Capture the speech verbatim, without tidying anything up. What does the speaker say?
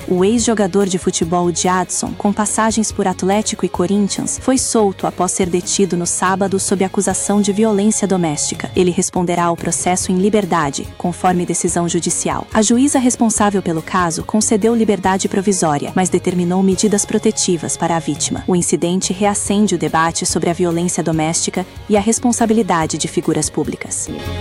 O ex-jogador de futebol Jadson, com passagens por Atlético e Corinthians, foi solto após ser detido no sábado sob acusação de violência doméstica. Ele responderá ao processo em liberdade, conforme decisão judicial. A juíza responsável pelo caso concedeu liberdade provisória, mas determinou medidas protetivas para a vítima. O incidente reacende o debate sobre a violência doméstica e a responsabilidade de figuras públicas.